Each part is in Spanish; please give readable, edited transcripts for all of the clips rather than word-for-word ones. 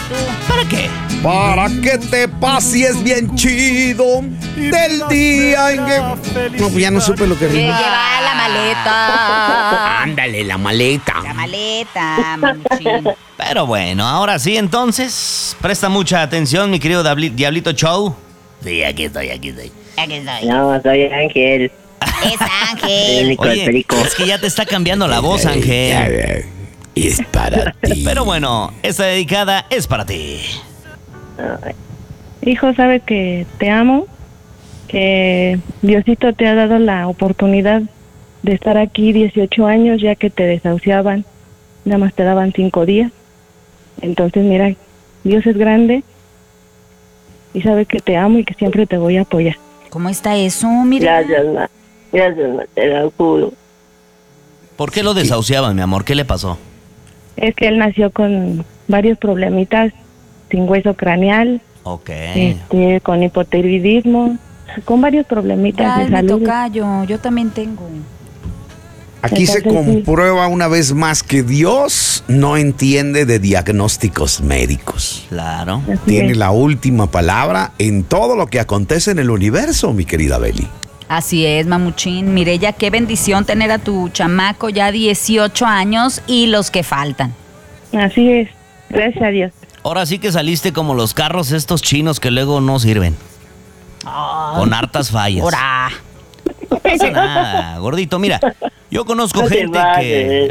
tú. ¿Para qué? Para que te pases bien chido del día en que... No, pues ya no supe lo que Que rima. lleva la maleta. Ándale, la maleta. La maleta, mamuchín. Pero bueno, ahora sí, entonces, presta mucha atención, mi querido Diablito Show. Sí, aquí estoy. Aquí estoy. No, soy Ángel. Es El Ángel. único del Oye, perico. es que ya te está cambiando la voz, Ángel. Es para ti. Pero bueno, esta dedicada es para ti. Ay, Hijo, sabes que te amo, que Diosito te ha dado la oportunidad de estar aquí 18 años ya que te desahuciaban, nada más te daban 5 días. Entonces, mira, Dios es grande y sabe que te amo y que siempre te voy a apoyar. ¿Cómo está eso? Mira. gracias, ma. Gracias, ma. Te lo juro. ¿Por qué lo desahuciaban, mi amor? ¿Qué le pasó? Es que él nació con varios problemitas, sin hueso craneal, Ok. con hipotiroidismo, con varios problemitas Ay, de me salud. tocayo. Yo también tengo. Aquí se Entonces, sí. comprueba una vez más que Dios no entiende de diagnósticos médicos. Claro. Así Tiene es. la última palabra en todo lo que acontece en el universo, mi querida Beli. Así es, mamuchín. Mireya, qué bendición tener a tu chamaco ya 18 años y los que faltan. Así es, gracias a Dios. Ahora sí que saliste como los carros estos chinos que luego no sirven. Con hartas fallas. Ora. No pasa nada, gordito. Mira, yo conozco No te gente que...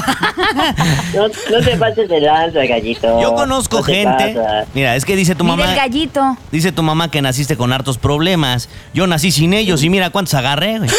No te pases de lanza, gallito. Yo conozco No te gente... pasas. Mira, es que dice tu Mira mamá... el gallito. Dice tu mamá que naciste con hartos problemas. Yo nací sin ellos y mira cuántos agarré, güey.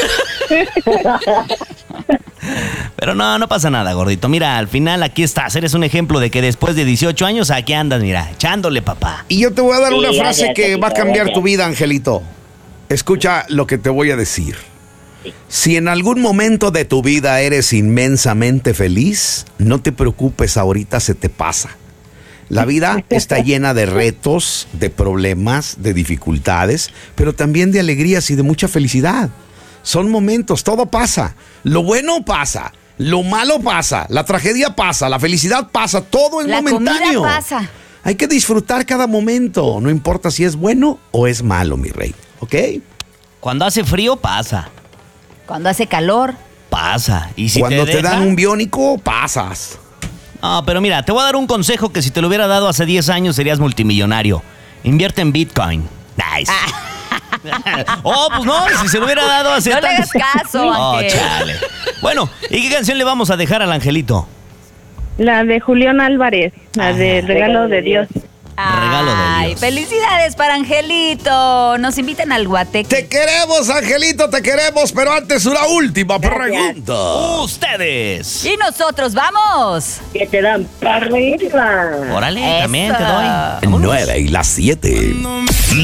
Pero no pasa nada, gordito. Mira, al final aquí estás. Eres un ejemplo de que después de 18 años aquí andas, mira, echándole, papá. Y yo te voy a dar Sí, una frase gracias, que va a Pepito, cambiar tu gracias. vida, Angelito. Escucha lo que te voy a decir. Si en algún momento de tu vida eres inmensamente feliz, no te preocupes, ahorita se te pasa. La vida está llena de retos, de problemas, de dificultades, pero también de alegrías y de mucha felicidad. Son momentos, todo pasa. Lo bueno pasa, lo malo pasa, la tragedia pasa, la felicidad pasa, todo es La momentáneo. comida pasa. Hay que disfrutar cada momento, no importa si es bueno o es malo, mi rey, ¿ok? Cuando hace frío, pasa. Cuando hace calor. Pasa. Y si Cuando te deja- dan un biónico, pasas. No, pero mira, te voy a dar un consejo que si te lo hubiera dado hace 10 años serías multimillonario. Invierte en Bitcoin. Nice. Oh, pues no, si se lo hubiera dado hace No le tantos- hagas caso, Oh, Ángel. chale. Bueno, ¿y qué canción le vamos a dejar al Angelito? La de Julián Álvarez, la de Regalo de Dios. Regalo de Ay, Dios. felicidades para Angelito. Nos invitan al Guateque. Te queremos, Angelito, te queremos, pero antes una última pregunta. Ustedes. Y nosotros vamos. Que te dan para arriba. Órale, Eso. también te doy. 9 y las 7.